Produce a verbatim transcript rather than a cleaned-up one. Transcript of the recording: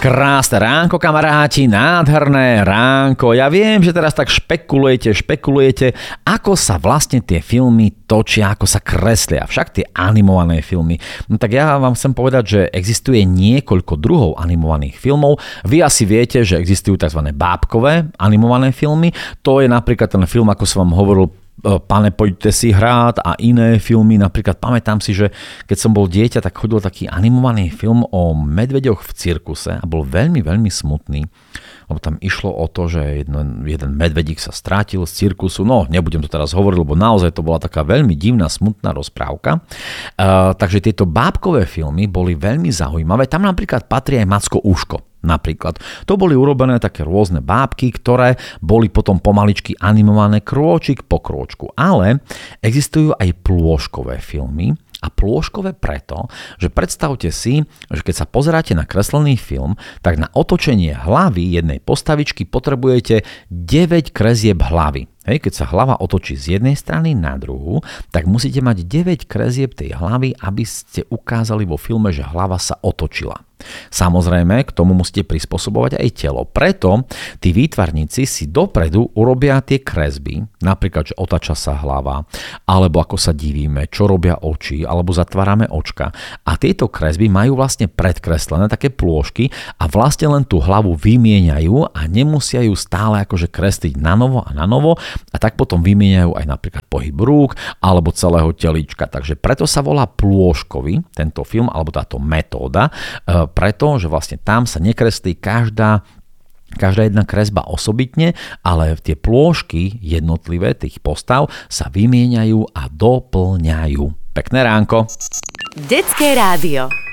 Krásne ránko, kamaráti, nádherné ránko. Ja viem, že teraz tak špekulujete, špekulujete, ako sa vlastne tie filmy točia, ako sa kreslia. Však tie animované filmy. No tak ja vám chcem povedať, že existuje niekoľko druhov animovaných filmov. Vy asi viete, že existujú tzv. Bábkové animované filmy. To je napríklad ten film, ako som vám hovoril, Pane, poďte si hrať a iné filmy. Napríklad pamätám si, že keď som bol dieťa, tak chodil taký animovaný film o medveďoch v cirkuse a bol veľmi, veľmi smutný. Lebo tam išlo o to, že jeden, jeden medvedík sa strátil z cirkusu. No, nebudem to teraz hovoriť, lebo naozaj to bola taká veľmi divná, smutná rozprávka. Uh, takže tieto bábkové filmy boli veľmi zaujímavé. Tam napríklad patrí aj Macko Úško. Napríklad. To boli urobené také rôzne bábky, ktoré boli potom pomaličky animované krôčik po krôčku. Ale existujú aj plôžkové filmy. A plôžkové preto, že predstavte si, že keď sa pozeráte na kreslený film, tak na otočenie hlavy jednej postavičky potrebujete deväť kresieb hlavy. Hej, keď sa hlava otočí z jednej strany na druhú, tak musíte mať deväť kresieb tej hlavy, aby ste ukázali vo filme, že hlava sa otočila. Samozrejme, k tomu musíte prispôsobovať aj telo. Preto tí výtvarníci si dopredu urobia tie kresby, napríklad, že otača sa hlava, alebo ako sa divíme, čo robia oči, alebo zatvárame očka. A tieto kresby majú vlastne predkreslené také plôžky a vlastne len tú hlavu vymieňajú a nemusia ju stále akože kresliť na novo a na novo a tak potom vymieňajú aj napríklad pohyb rúk alebo celého telíčka. Takže preto sa volá plôžkový tento film alebo táto metóda, preto, že vlastne tam sa nekreslí každá Každá jedna kresba osobitne, ale tie plôžky jednotlivé tých postav sa vymieňajú a doplňajú. Pekné ránko. Detské rádio.